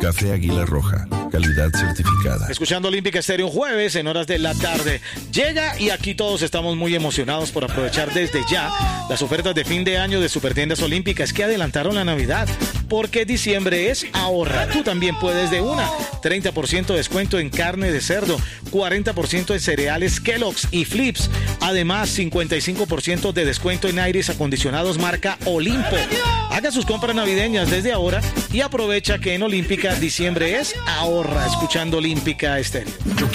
Café Águila Roja, calidad certificada. Escuchando Olímpica Estéreo un jueves en horas de la tarde. Llega y aquí todos estamos muy emocionados por aprovechar desde ya las ofertas de fin de año de Supertiendas Olímpicas que adelantaron la Navidad. Porque diciembre es ahorra. Tú también puedes de una. 30% de descuento en carne de cerdo, 40% en cereales Kellogg's y Flips. Además, 55% de descuento en aires acondicionados marca Olimpo. Haga sus compras navideñas desde ahora y aprovecha que en Olímpica diciembre es ahorra. Escuchando Olímpica Estéreo.